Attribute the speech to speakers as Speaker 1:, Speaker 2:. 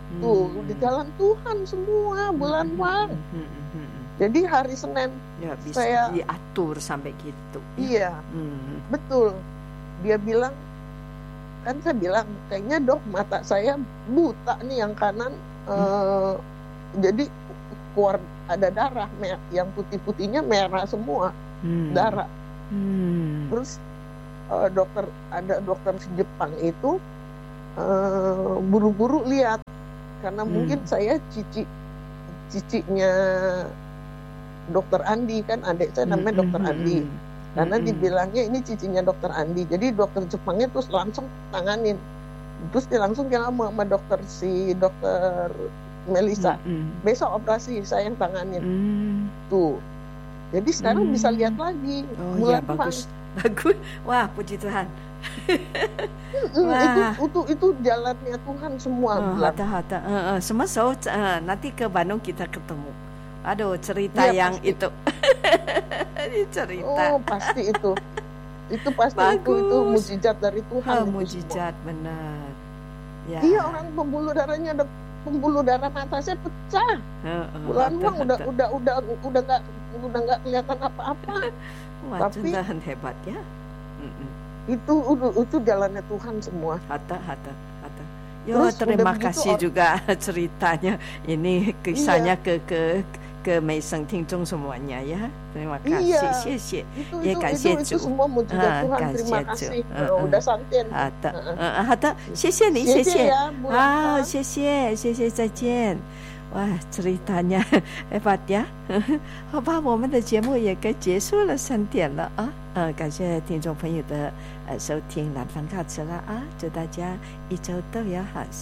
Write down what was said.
Speaker 1: Tuh di jalan Tuhan semua bulan Wang. Jadi hari Senin
Speaker 2: ya, bisa
Speaker 1: saya
Speaker 2: diatur sampai gitu.
Speaker 1: Iya, betul. Dia bilang, kan saya bilang kayaknya dok mata saya buta nih yang kanan, jadi keluar ada darah, yang putih-putihnya merah semua, darah. Terus ada dokter Jepang itu buru-buru lihat karena mungkin saya cicinya dokter Andi, kan adik saya namanya dokter Andi, karena dibilangnya ini cicinya dokter Andi. Jadi dokter Jepangnya terus langsung tanganin, terus dia langsung bilang sama dokter Melisa, besok operasi saya yang tanganin. Tuh, jadi sekarang bisa lihat lagi.
Speaker 2: Ya, bagus. Wah, puji Tuhan.
Speaker 1: Itu jalannya Tuhan semua.
Speaker 2: Semua nanti ke Bandung kita ketemu. Aduh, cerita ya, yang pasti. Itu cerita.
Speaker 1: Pasti itu pasti itu mujizat dari Tuhan.
Speaker 2: Mujizat benar. Ya.
Speaker 1: Iya, orang pembuluh darahnya ada pembuluh darah mata saya pecah. Bulan Wang udah nggak kelihatan apa-apa.
Speaker 2: Wah,
Speaker 1: tapi
Speaker 2: hebat ya.
Speaker 1: Itu jalannya Tuhan semua.
Speaker 2: Hata. Yo, terima kasih juga ceritanya. Ini kisahnya ke Meiseng Tingzong semuanya ya. Terima kasih, 谢谢.
Speaker 1: Ya, 感谢主. Itu semua mujizat Tuhan. Terima kasih. Udah santin.
Speaker 2: 好的，谢谢你，谢谢。好，谢谢，再见。哇，ceritanya hebat ya. 好吧，我们的节目也该结束了，3点了啊。感谢听众朋友的收听，南方告辞了啊，祝大家一周都有好